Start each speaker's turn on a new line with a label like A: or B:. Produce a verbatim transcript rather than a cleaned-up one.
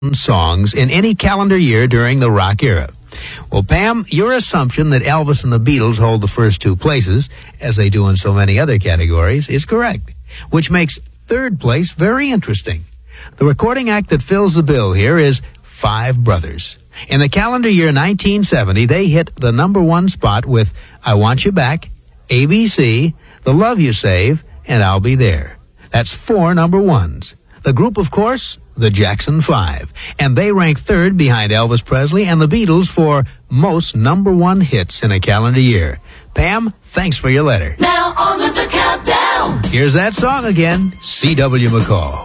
A: songs in any calendar year during the rock era. Well, Pam, your assumption that Elvis and the Beatles hold the first two places, as they do in so many other categories, is correct, which makes third place very interesting. The recording act that fills the bill here is Five Brothers. In the calendar year nineteen seventy, they hit the number one spot with I Want You Back, A B C, The Love You Save, and I'll Be There. That's four number ones. The group, of course, the Jackson Five, and they rank third behind Elvis Presley and the Beatles for most number one hits in a calendar year. Pam, thanks for your letter.
B: Now on with the countdown.
A: Here's that song again, C W McCall.